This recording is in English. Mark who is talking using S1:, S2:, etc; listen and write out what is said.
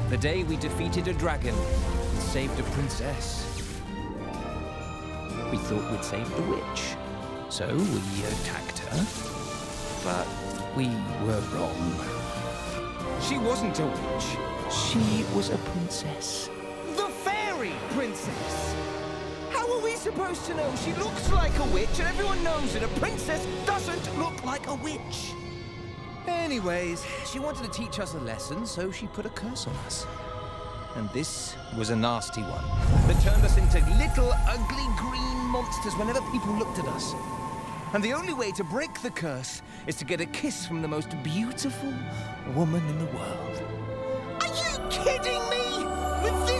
S1: The day we defeated a dragon and saved a princess. We thought we'd save the witch, so we attacked her. But we were wrong. She wasn't a witch. She was a princess.
S2: The fairy princess! How are we supposed to know? She looks like a witch, and everyone knows that a princess doesn't look like a witch. Anyways, she wanted to teach us a lesson, so she put a curse on us. And this was a nasty one that turned us into little, ugly green monsters whenever people looked at us. And the only way to break the curse is to get a kiss from the most beautiful woman in the world. Are you kidding me? With this